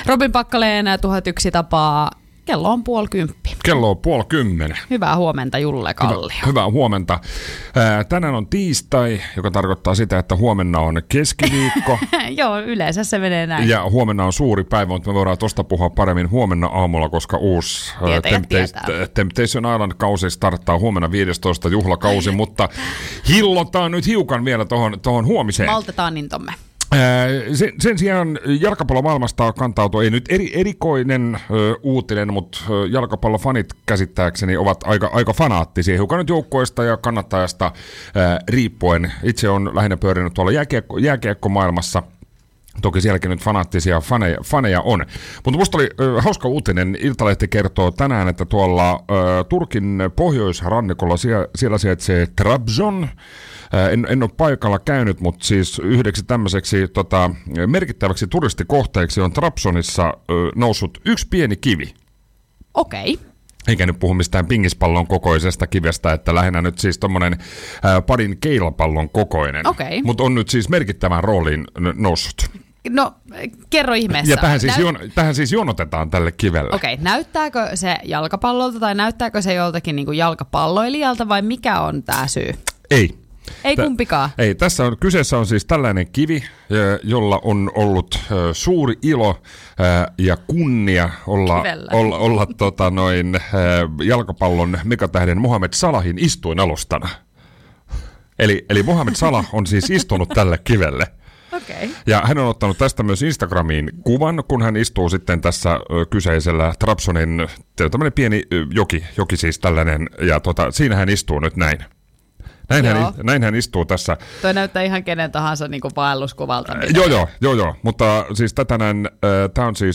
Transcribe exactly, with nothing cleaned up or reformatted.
Robin Packalén, tuhat yksi tapaa. Kello on puoli kymppi. Kello on puoli kymmenen. Hyvää huomenta, Julle Kallio. Hyvä, hyvää huomenta. Ää, tänään on tiistai, joka tarkoittaa sitä, että huomenna on keskiviikko. Joo, yleensä se menee näin. Ja huomenna on suuri päivä, mutta me voidaan tuosta puhua paremmin huomenna aamulla, koska uusi Temptation, Temptation Island-kausi starttaa huomenna viidestoista juhlakausi, mutta hillotaan nyt hiukan vielä tuohon tohon huomiseen. Maltetaan intomme. Sen, sen sijaan jalkapallomaailmasta kantautui ei nyt eri, erikoinen ö, uutinen, mutta ö, jalkapallofanit käsittääkseni ovat aika, aika fanaattisia, hiukan nyt joukkueesta ja kannattajasta ö, riippuen. Itse on lähinnä pyörinyt tuolla jääkiekko, jääkiekkomaailmassa. Toki sielläkin nyt fanaattisia faneja, faneja on. Mutta musta oli ö, hauska uutinen. Iltalehti kertoo tänään, että tuolla ö, Turkin pohjoisrannikolla siellä, siellä sijaitsee Trabzon. En, en ole paikalla käynyt, mutta siis yhdeksi tämmöiseksi tota, merkittäväksi turistikohteeksi on Trabzonissa ö, noussut yksi pieni kivi. Okei. Okay. Eikä nyt puhu mistään pingispallon kokoisesta kivestä, että lähinnä nyt siis tommonen ää, parin keilapallon kokoinen. Okei. Okay. Mutta on nyt siis merkittävään rooliin noussut. No, kerro ihmeessä. Ja tähän siis, Näyt... jon, tähän siis jonotetaan tälle kivelle. Okei, okay. Näyttääkö se jalkapallolta tai näyttääkö se joltakin niin kuin jalkapalloilijalta vai mikä on tämä syy? Ei. Ei kumpikaan. Tä, ei, tässä on, kyseessä on siis tällainen kivi, jolla on ollut suuri ilo ja kunnia olla, olla, olla tota noin, jalkapallon megatähden Mohamed Salahin istuinalustana. Eli, eli Mohamed Salah on siis istunut tälle kivelle. Okay. Ja hän on ottanut tästä myös Instagramiin kuvan, kun hän istuu sitten tässä kyseisellä Trabzonin, tämmöinen pieni joki, joki siis tällainen, ja tota, siinä hän istuu nyt näin. Näin hän, näin hän istuu tässä. Toi näyttää ihan kenen tahansa niin kuin vaelluskuvalta. Joo, joo, joo, joo, mutta siis tätä näin, äh, tämä on siis